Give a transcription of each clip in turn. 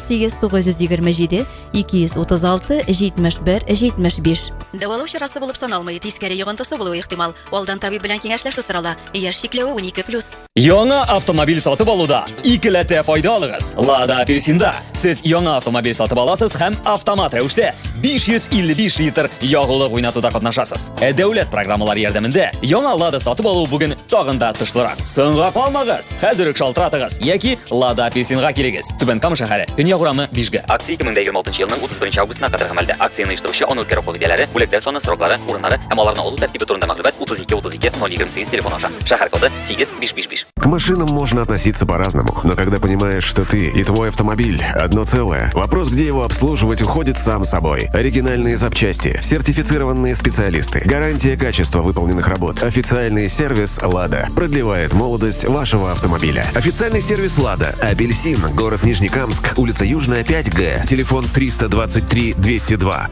98 236 71 75. Давалау чарасы булып саналмый, тискәре йогынтысы булуы ихтимал. Алдан табиб белән киңәшләшү сорала. Яшь чикләве 12+. Яңа автомобиль сатып алуда 2 файда алыгыз. Lada Апельсинда сез яңа автомобиль сатып аласыз һәм автомат рәвештә 555 литр ягулык уйнатуда катнашасыз. Дәүләт программалары ярдәмендә яңа Lada сатып алу бүген тагын да тышлырак. Соңга калмагыз. Хәзер үк шалтыратыгыз яки Lada Апельсинга килегез. Түбән Кама шәһәре, Көньяк урамы 5-ге. Акция 2026 елның 31 августына кадәр гамәлдә. Акцияны оештыручы Анут Керопов идеяләре, бүләкләр саны, сроклары, урыннары һәм аларны алу тәртибе турында мәгълүмат 32 телефон аша. Шәһәр коды 8555. К машинам можно относиться по-разному, но когда понимаешь, что ты и твой автомобиль одно целое, вопрос, где его обслуживать, уходит сам собой. Оригинальные запчасти, сертифицированные специалисты, гарантия качества выполненных работ, официальный сервис «Лада» продлевает молодость вашего автомобиля. Официальный сервис «Лада», Апельсин, город Нижнекамск, улица Южная, 5Г, телефон 323 202.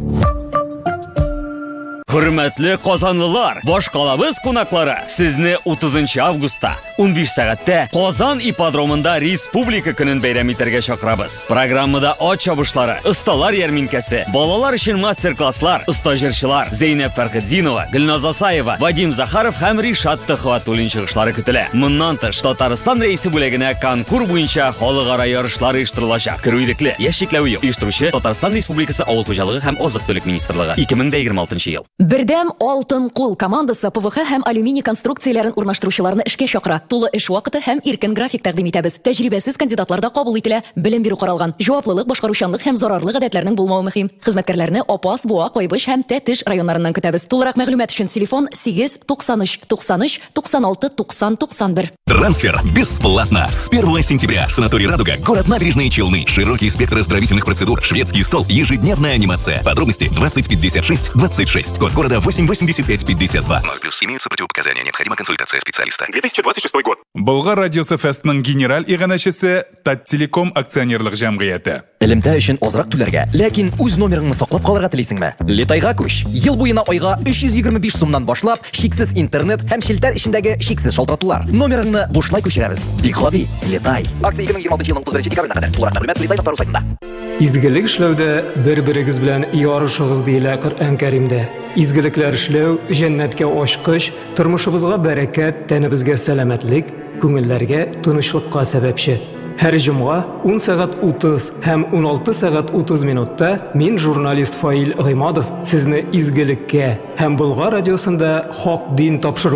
Hürmetli Kazanlılar, boshqalabız qonaqlari sizni 30 avgustda 15 saatda Qozon ipodromida Respublika kunini bayram etishga chaqiramiz. Programmada ot chabushlari, ustalar yarminkasi, bolalar uchun master-klasslar, stajirchilar Zeynep Farqiddinova, Gulnoz Asayeva, Vadim Zaxarov ham Rishad Tixotovning chiqishlari kutiladi. Bundan tish Tatariston raisi bo'lagina konkurs bo'yicha xalqaro yarishlar uyushtirilajak. Kiruylikli yashiklar uyushtiruvchi Tatariston Respublikasi Avul xo'jaligi ham oziq-tulik ministrligi 2026 yil. Бердәм алтын кул командасы ПВХ һәм алюминий конструкцияләрен урнаштыручыларны эшкә чакыра. Тулы эш вакыты һәм иркен график тәкъдим итәбез. Тәҗрибәсез кандидатлар да кабул ителә. Белем бирү каралган. Җаваплылык, башкаручанлык һәм зарарлы гадәтләрнең булмавы мөһим. Хезмәткәрләрне Апас, Буа, Кайбыш һәм Тәтеш районнарыннан көтәбез. Тулырак мәгълүмат өчен телефон 8 93 93 96 90 91. Трансфер бесплатно. С 1 сентября санаторий «Радуга», город Набережные Челны. Широкий спектр оздоровительных процедур, шведский стол, ежедневная анимация. Подробности 2056 26. Код города 88552. 0+. Имеются противопоказания. Необходима консультация специалиста. 2026 год. Болгар радиосы фестның генераль иганәчесе Таттелеком акционерлык җәмгыяте. Элемтә өчен азрак түләргә, ләкин үз номерыңны саклап калырга телисеңме? Литайга күч. Ел буена айга 325 сумнан башлап, шиксез интернет һәм шелтәр эчендәге шиксез шалтыратулар. Номерыңны бушлай күчерәбез. Бик гади, Литай. Акция 2026 елның 31 декабренә кадәр. Тулырак мәгълүмат Литай.ру сайтында. Изгелек эшләүдә бер-берегез белән ярышыгыз диелә Коръән Кәримдә. Изгелекләр эшләү җәннәткә ачкыч, тормышыбызга бәрәкәт, тәнебезгә сәламәтлек, күңелләргә тынычлыкка сәбәпче. Һәр җомга 10 сәгать 30 һәм 16 сәгать 30 минутта мин журналист Фаил Гыймадов сезне изгелеккә һәм Болгар радиосында хак дин тапшыру